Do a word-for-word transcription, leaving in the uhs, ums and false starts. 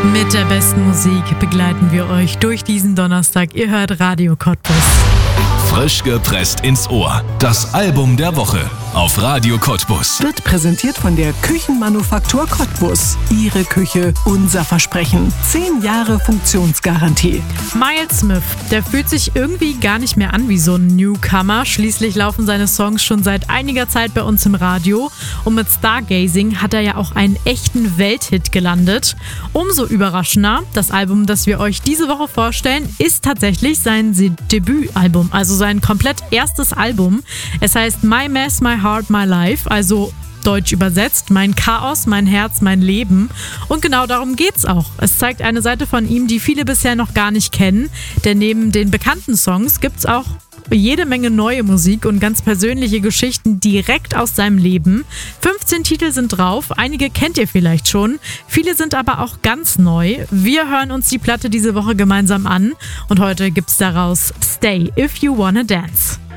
Mit der besten Musik begleiten wir euch durch diesen Donnerstag. Ihr hört Radio Cottbus. Frisch gepresst ins Ohr. Das Album der Woche auf Radio Cottbus. Wird präsentiert von der Küchenmanufaktur Cottbus. Ihre Küche, unser Versprechen. Zehn Jahre Funktionsgarantie. Miles Smith, der fühlt sich irgendwie gar nicht mehr an wie so ein Newcomer. Schließlich laufen seine Songs schon seit einiger Zeit bei uns im Radio. Und mit Stargazing hat er ja auch einen echten Welthit gelandet. Umso überraschender, das Album, das wir euch diese Woche vorstellen, ist tatsächlich sein Debütalbum, also sein komplett erstes Album. Es heißt My Mess, My Heart, My Life, also deutsch übersetzt, mein Chaos, mein Herz, mein Leben. Und genau darum geht's auch. Es zeigt eine Seite von ihm, die viele bisher noch gar nicht kennen, denn neben den bekannten Songs gibt's auch jede Menge neue Musik und ganz persönliche Geschichten direkt aus seinem Leben. fünfzehn Titel sind drauf, einige kennt ihr vielleicht schon, viele sind aber auch ganz neu. Wir hören uns die Platte diese Woche gemeinsam an und heute gibt's daraus Stay If You Wanna Dance.